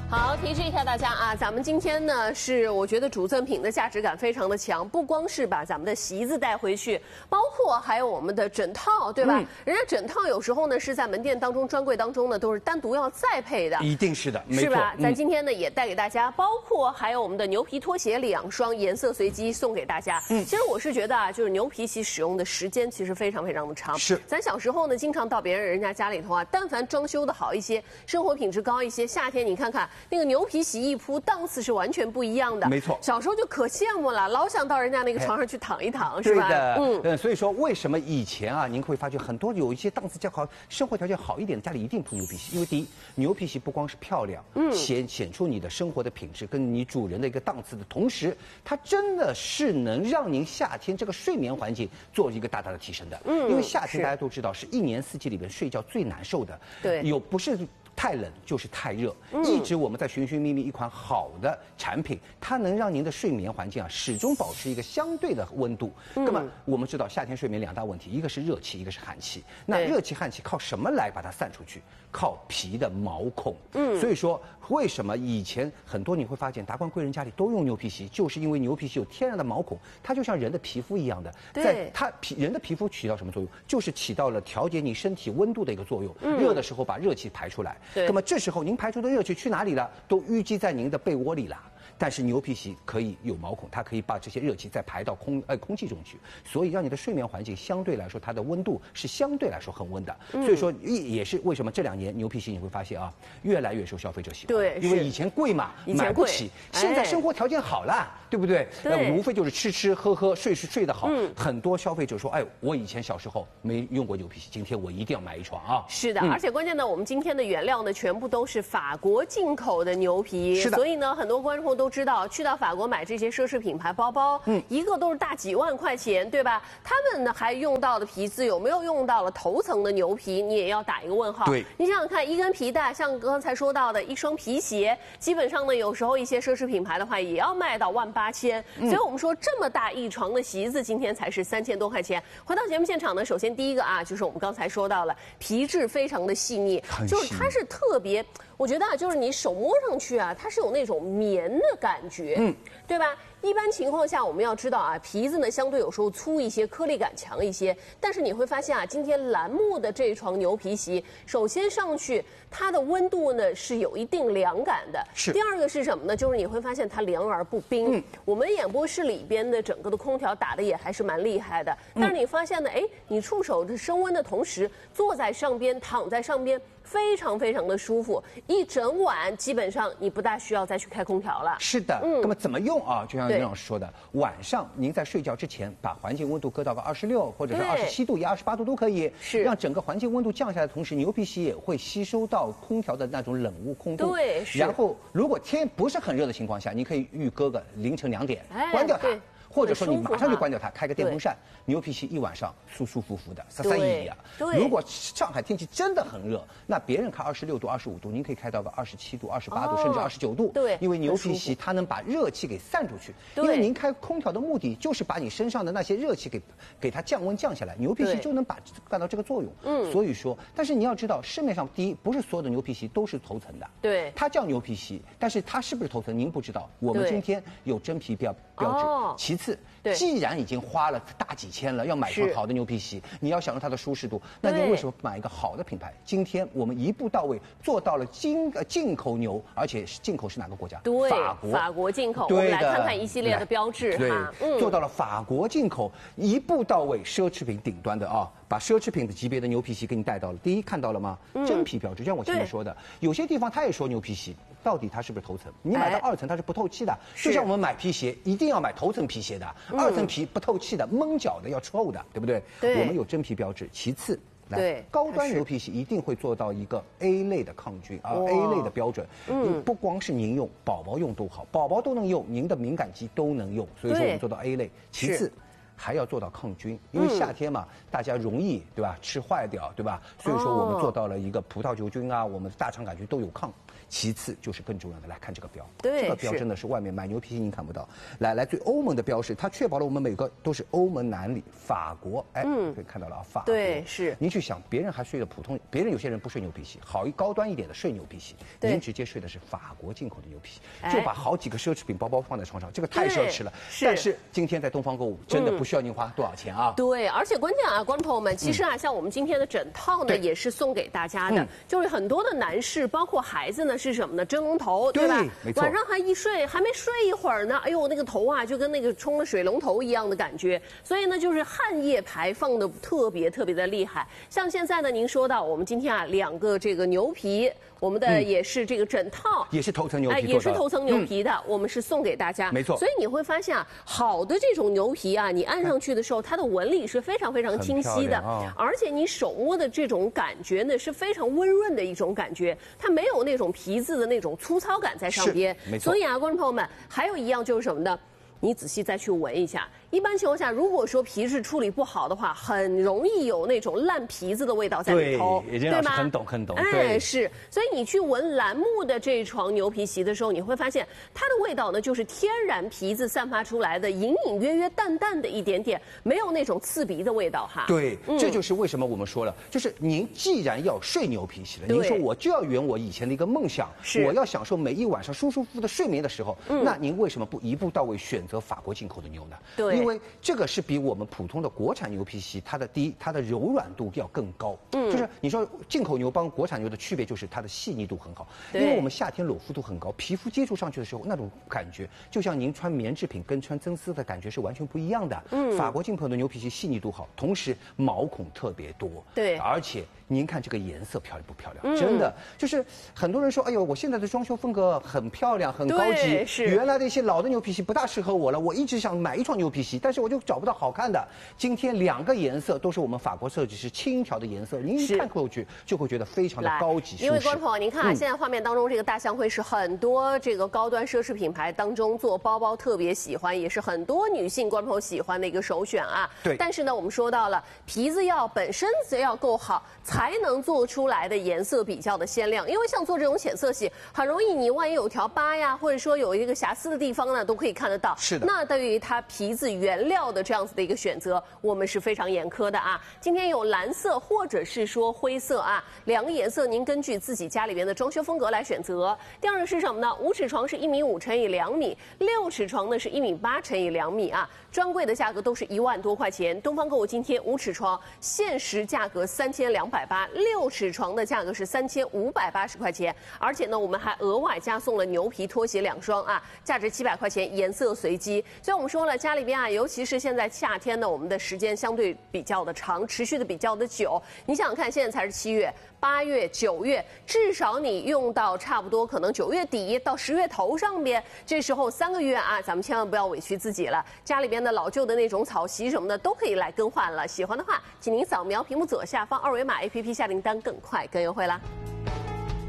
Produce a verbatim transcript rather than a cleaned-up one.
好，提示一下大家啊，咱们今天呢是我觉得主赠品的价值感非常的强，不光是把咱们的席子带回去，包括还有我们的枕套，对吧？嗯、人家枕套有时候呢是在门店当中专柜当中呢都是单独要再配的， 一定是的，没错。 是吧？ 嗯、 咱今天呢也带给大家，包括还有我们的牛皮拖鞋两双，颜色随机送给大家。嗯，其实我是觉得啊，就是牛皮鞋使用的时间其实非常非常的长。 是， 咱小时候呢经常到别人人家家里头啊，但凡装修的好一些，生活品质高一些，夏天你看看。那个牛皮洗衣铺档次是完全不一样的， 没错。 小时候就可羡慕了，老想到人家那个床上去躺一躺，是吧？ 对的，嗯嗯。所以说，为什么以前啊，您会发觉很多有一些档次较好、生活条件好一点的家里一定铺牛皮席，因为第一，牛皮席不光是漂亮，嗯，显显出你的生活的品质跟你主人的一个档次的同时，它真的是能让您夏天这个睡眠环境做一个大大的提升的。嗯，因为夏天大家都知道是一年四季里边睡觉最难受的， 对， 有不是。太冷就是太热，一直我们在寻寻觅觅一款好的产品，它能让您的睡眠环境啊始终保持一个相对的温度。嗯、那么我们知道夏天睡眠两大问题，一个是热气，一个是寒气。那热气汗气靠什么来把它散出去？靠皮的毛孔。嗯，所以说为什么以前很多你会发现达官贵人家里都用牛皮席，就是因为牛皮席有天然的毛孔，它就像人的皮肤一样的，在它皮人的皮肤起到什么作用？就是起到了调节你身体温度的一个作用。嗯、热的时候把热气排出来。那么这时候您排出的热气去哪里了？都淤积在您的被窝里了。但是牛皮席可以有毛孔，它可以把这些热气再排到空呃空气中去，所以让你的睡眠环境相对来说它的温度是相对来说恒温的。嗯、所以说也是为什么这两年牛皮席你会发现啊，越来越受消费者喜欢。 对， 因为以前贵嘛，买不起，现在生活条件好了，哎、对不对？ 对， 呃，无非就是吃吃喝喝睡睡睡得好。嗯、很多消费者说，哎，我以前小时候没用过牛皮席，今天我一定要买一床啊。 是的，嗯、而且关键呢，我们今天的原料呢，全部都是法国进口的牛皮。 是的， 所以呢，很多观众都知道，去到法国买这些奢侈品牌包包，嗯，一个都是大几万块钱，对吧？他们呢还用到的皮质有没有用到了头层的牛皮？你也要打一个问号。 对， 你想想看，一根皮带，像刚才说到的一双皮鞋，基本上呢，有时候一些奢侈品牌的话，也要卖到万八千。嗯、所以我们说，这么大一床的席子，今天才是三千多块钱。回到节目现场呢，首先第一个啊，就是我们刚才说到了，皮质非常的细腻，就是它是特别。我觉得啊，就是你手摸上去啊，它是有那种棉的感觉，嗯，对吧？一般情况下，我们要知道啊，皮子呢相对有时候粗一些，颗粒感强一些。但是你会发现啊，今天栏目的这床牛皮席，首先上去它的温度呢是有一定凉感的。 是。 第二个是什么呢？就是你会发现它凉而不冰。嗯。我们演播室里边的整个的空调打的也还是蛮厉害的。但是你发现呢，哎，你触手这升温的同时，坐在上边，躺在上边。非常非常的舒服，一整晚基本上你不大需要再去开空调了。 是的，嗯，那么怎么用啊？就像任老师说的，晚上您在睡觉之前，把环境温度搁到个二十六或者是二十七度，也二十八度都可以， 是让整个环境温度降下来的同时，牛皮席也会吸收到空调的那种冷污空度。 对， 然后如果天不是很热的情况下，你可以预搁个凌晨两点，哎、关掉它。或者说你马上就关掉它，开个电风扇，牛皮席一晚上舒舒服服的，撒撒意义啊。如果上海天气真的很热，那别人开二十六度、二十五度，您可以开到个二十七度、二十八度，甚至二十九度。 对， 因为牛皮席它能把热气给散出去。因为您开空调的目的就是把你身上的那些热气给给它降温降下来，牛皮席就能把干到这个作用。嗯，所以说，但是你要知道，市面上第一不是所有的牛皮席都是头层的。 对， 它叫牛皮席，但是它是不是头层您不知道。我们今天有真皮标标志。哦，其次。既然已经花了大几千了，要买一好的牛皮席，你要享受它的舒适度，那你为什么不买一个好的品牌？今天我们一步到位做到了进呃进口牛，而且进口是哪个国家？ 对， 法国， 法国进口。我们来看看一系列的标志哈， 嗯，做到了法国进口，一步到位，奢侈品顶端的啊，把奢侈品的级别的牛皮席给你带到了。第一看到了吗？真皮标志，就像我前面说的，有些地方他也说牛皮席。到底它是不是头层？你买到二层它是不透气的，就像我们买皮鞋一定要买头层皮鞋的，二层皮不透气的，蒙脚的要臭的，对不对？ 对， 我们有真皮标志。其次，来高端牛皮鞋一定会做到一个 A 类的抗菌啊 ，A 类的标准。嗯，不光是您用，宝宝用都好，宝宝都能用，您的敏感肌都能用，所以说我们做到 A 类。其次。还要做到抗菌，因为夏天嘛，嗯、大家容易对吧吃坏掉，对吧？所以说我们做到了一个葡萄球菌啊，我们大肠杆菌都有抗。 其次就是更重要的，来看这个标， 对， 这个标真的是外面买牛皮鞋您看不到。来来自于欧盟的标识，它确保了我们每个都是欧盟南里法国，哎，嗯，可以看到了啊，法国。 对，是。 您去想，别人还睡的普通，别人有些人不睡牛皮鞋，好一高端一点的睡牛皮鞋，您直接睡的是法国进口的牛皮鞋，就把好几个奢侈品包包放在床上，这个太奢侈了。是。但是今天在东方购物，真的不需要您花多少钱啊。 对，而且关键啊，观众朋友们，其实啊，像我们今天的整套呢，也是送给大家的，就是很多的男士，包括孩子呢，是什么呢？蒸笼头，对吧？ 没错。 晚上还一睡，还没睡一会儿呢，哎呦，那个头啊，就跟那个冲了水龙头一样的感觉。所以呢，就是汗液排放的特别特别的厉害。像现在呢，您说到我们今天啊，两个这个牛皮。我们的也是这个整套， 也是头层牛皮， 也是头层牛皮的，我们是送给大家， 没错。 所以你会发现啊，好的这种牛皮啊，你按上去的时候，它的纹理是非常非常清晰的，而且你手摸的这种感觉呢是非常温润的一种感觉，它没有那种皮子的那种粗糙感在上边， 没错。 所以啊，观众朋友们，还有一样就是什么呢？你仔细再去闻一下，一般情况下，如果说皮质处理不好的话，很容易有那种烂皮子的味道在里头， 对，对吗？很懂，很懂。 哎，是，所以你去闻栏目的这床牛皮席的时候，你会发现它的味道呢，就是天然皮子散发出来的，隐隐约约、淡淡的一点点，没有那种刺鼻的味道哈。 对，嗯、这就是为什么我们说了，就是您既然要睡牛皮席了，您说我就要圆我以前的一个梦想，我要享受每一晚上舒舒服服的睡眠的时候，嗯、那您为什么不一步到位选择法国进口的牛呢？ 对， 因为这个是比我们普通的国产牛皮席，它的第一，它的柔软度要更高。嗯，就是你说进口牛帮国产牛的区别就是它的细腻度很好，因为我们夏天裸肤度很高，皮肤接触上去的时候那种感觉，就像您穿棉制品跟穿真丝的感觉是完全不一样的。嗯，法国进口的牛皮席细腻度好，同时毛孔特别多。 对， 而且您看这个颜色漂亮不漂亮？嗯、真的就是很多人说，哎呦，我现在的装修风格很漂亮，很高级， 是原来的一些老的牛皮席不大适合我了，我一直想买一床牛皮席，但是我就找不到好看的。今天两个颜色都是我们法国设计师轻调的颜色，您一看过去就会觉得非常的高级舒适。 因为观众朋友，您看啊，嗯、现在画面当中这个大象会是很多这个高端奢侈品牌当中做包包特别喜欢，也是很多女性观众朋友喜欢的一个首选啊。 对。 但是呢，我们说到了皮子要本身要够好，才能做出来的颜色比较的鲜亮。因为像做这种浅色系，很容易你万一有条疤呀，或者说有一个瑕疵的地方呢，都可以看得到。 是的。 那对于它皮子原料的这样子的一个选择，我们是非常严苛的啊。今天有蓝色或者是说灰色啊，两个颜色您根据自己家里边的装修风格来选择。第二个是什么呢？五尺床是一米五乘以两米，六尺床呢是一米八乘以两米啊。专柜的价格都是一万多块钱。东方购物今天五尺床限时价格三千两百八，六尺床的价格是三千五百八十块钱。而且呢，我们还额外加送了牛皮拖鞋两双啊，价值七百块钱，颜色随机。所以我们说了，家里边啊，尤其是现在夏天呢，我们的时间相对比较的长，持续的比较的久。你想想看，现在才是七月、八月、九月，至少你用到差不多可能九月底到十月头上边，这时候三个月啊，咱们千万不要委屈自己了。家里边的老旧的那种草席什么的都可以来更换了。喜欢的话，请您扫描屏幕左下方二维码 A P P 下订单，更快更优惠啦。